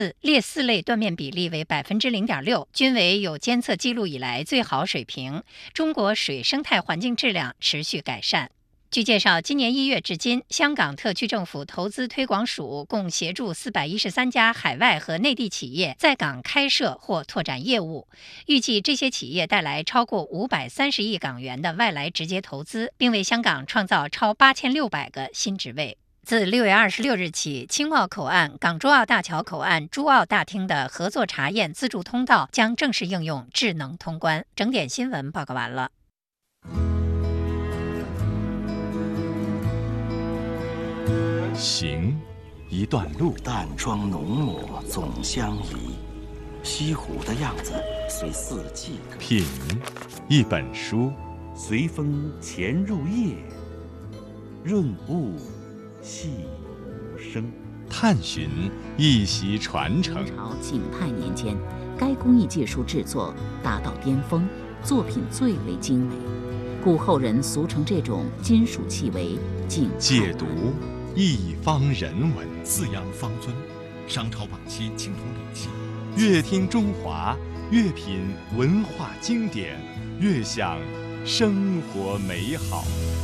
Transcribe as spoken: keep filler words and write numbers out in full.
劣四类断面比例为百分之零点六，均为有监测记录以来最好水平。中国水生态环境质量持续改善。据介绍，今年一月至今，香港特区政府投资推广署共协助四百一十三家海外和内地企业在港开设或拓展业务，预计这些企业带来超过五百三十亿港元的外来直接投资，并为香港创造超八千六百个新职位。自六月二十六日起，青茂口岸、港珠澳大桥口岸、珠澳大厅的合作查验自助通道将正式应用智能通关。整点新闻报告完了。 行一段路， 淡妆浓抹总相宜，西湖的样子随四季歌。 品一本书， 随风潜入夜，润物细无声。 探寻一席传承。 明朝景泰年间，该工艺技术制作达到巅峰，作品最为精美，故后人俗称这种金属器为景泰。 解读一方人文， 四羊方尊，商朝晚期青铜礼器。 越听中华，越品文化经典，越享生活美好。